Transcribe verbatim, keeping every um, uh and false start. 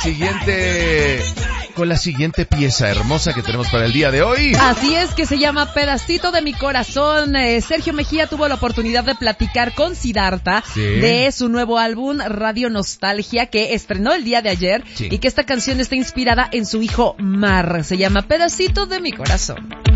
siguiente, con la siguiente pieza hermosa que tenemos para el día de hoy. Así es, que se llama Pedacito de mi corazón. Eh, Sergio Mejía tuvo la oportunidad de platicar con Siddhartha sí. de su nuevo álbum Radio Nostalgia, que estrenó el día de ayer sí. y que esta canción está inspirada en su hijo Mar. Se llama Pedacito de mi corazón.